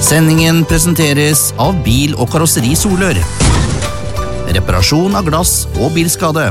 Sendingen presenteres av Bil- og karosseri Solør. Reparasjon av glass og bilskade.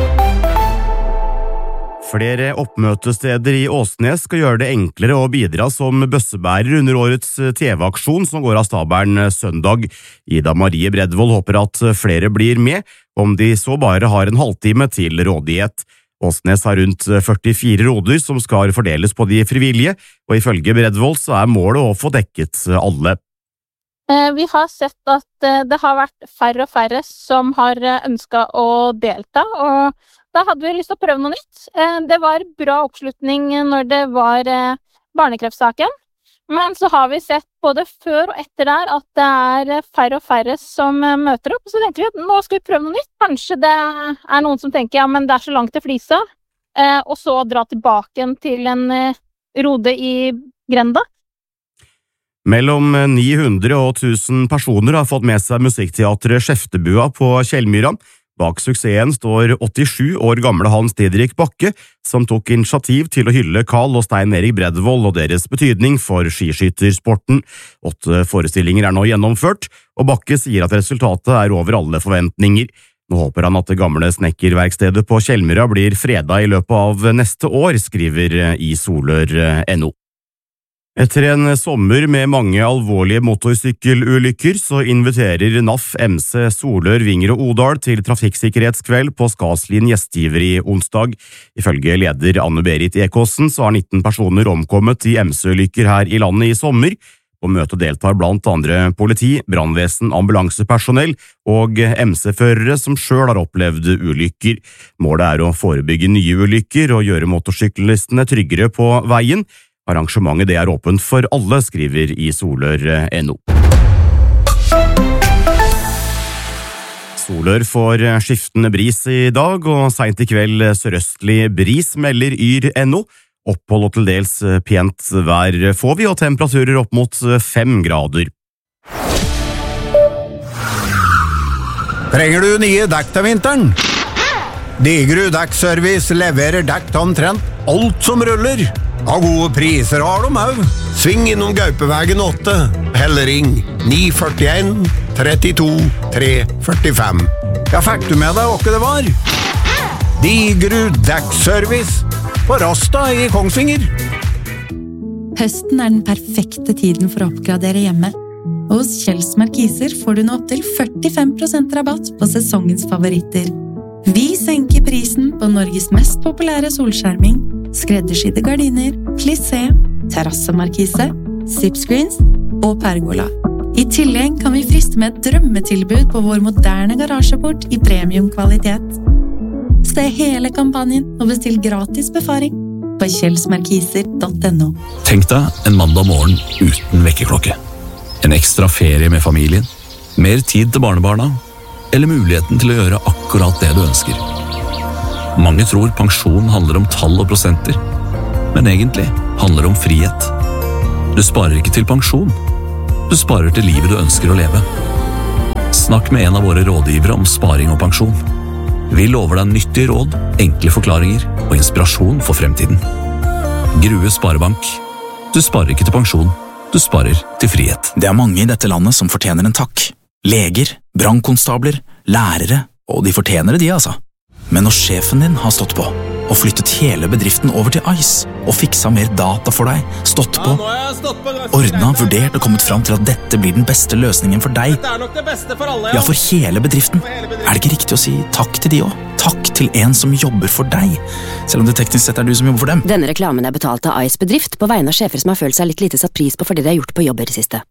Flere oppmøtesteder i Åsnes skal gjøre det enklere å bidra som bøssebærer under årets TV-aksjon som går av stabelen søndag. Ida Marie Bredvold håper at flere blir med, om de så bare har en halvtime til rådighet. Åsnes har rundt 44 roder som skal fordeles på de frivillige, og ifølge Bredvold så er målet å få dekket alle. Vi har sett at det har vært færre og færre som har ønsket å delta, og da hadde vi lyst til å prøve noe nytt. Det var bra oppslutning når det var barnekreftsaken, men så har vi sett både før og etter der at det er færre og færre som møter opp. Så tenkte vi at nå skal vi prøve noe nytt. Kanskje det er noen som tenker ja, men det er så langt til Flisa, og så dra tilbake til en rode i Grenda. Mellom 900 og 1000 personer har fått med seg musikkteatret Skjeftebua på Kjellmyra. Bak suksessen står 87 år gamle Hans Didrik Bakke, som tok initiativ til å hylle Carl og Stein Erik Bredvold og deres betydning for skiskyttersporten. 8 forestillinger er nå gjennomført, og Bakke sier at resultatet er over alle forventninger. Nå håper han at det gamle snekkerverkstedet på Kjellmyra blir fredet i løpet av neste år, skriver i Solør.no. Etter en sommer med mange alvorlige motorsykkelulykker så inviterer NAF MC Solør, Vinger og Odal til trafikksikkerhetskveld på Skaslien gjestgiver i onsdag. Ifølge leder Anne-Berit Ekåsen så har 19 personer omkommet i MC-ulykker her i landet i sommer. På møtet deltar blant andre politi, brannvesen, ambulansepersonell og MC-førere som selv har opplevd ulykker. Målet er å forebygge nye ulykker og gjøre motorsyklistene tryggere på veien. Arrangementet det er åpent for alle, skriver i Solør.no. Solør får skiftende bris i dag, og sent i kveld sørøstlig bris, melder Yr.no. Opphold og til dels pent vær får vi, og temperaturer opp mot 5 grader. Trenger du nye dekk til vinteren? Digerud Dekkservice leverer dekk til omtrent alt som ruller. Av gode priser har de også. Sving innom Gaupevegen 8, eller ring 941 32 345. Ja, fikk du med deg hva det var? Digerud Dekkservice på Rasta i Kongsvinger. Høsten er den perfekte tiden for å oppgradere hjemme. Og hos Kjells Markiser får du nå opp til 45% rabatt på sesongens favoritter. Vi senker prisen på Norges mest populære solskjerming, skreddersydde gardiner, plissé, terrassemarkise, zipscreens og pergola. I tillegg kan vi friste med et drømmetilbud på vår moderne garasjeport i premiumkvalitet. Se hele kampanjen og bestill gratis befaring på kjellsmarkiser.no. Tenk deg en mandag morgen uten vekkerklokke. En ekstra ferie med familien, mer tid til barnebarna, eller muligheten til å gjøre akkurat det du ønsker. Mange tror pensjon handler om tall og prosenter, men egentlig handler det om frihet. Du sparer ikke til pensjon, du sparer til livet du ønsker å leve. Snakk med en av våre rådgivere om sparing og pensjon. Vi lover deg nyttige råd, enkle forklaringer og inspirasjon for fremtiden. Grue Sparebank. Du sparer ikke til pensjon, du sparer til frihet. Det er mange i dette landet som fortjener en takk. Leger, brannkonstabler, lærere, og de fortjener det de, altså. Men når sjefen din har stått på, og flyttet hele bedriften over til Ice, og fiksa mer data for deg, stått på, ordnet, vurdert og kommet fram til at dette blir den beste løsningen for deg, Dette er nok det beste for alle, ja, for hele bedriften, er det ikke riktig å si takk til de også? Takk til en som jobber for deg, selv om det teknisk sett er du som jobber for dem. Denne reklamen er betalt av Ice bedrift på vegne av sjefer som har følt seg litt lite satt pris på for det de har gjort på jobb i det siste.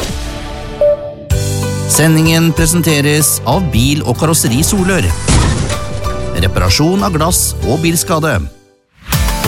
Sendingen presenteres av Bil- og karosseri Solør. Reparasjon av glass og bilskade.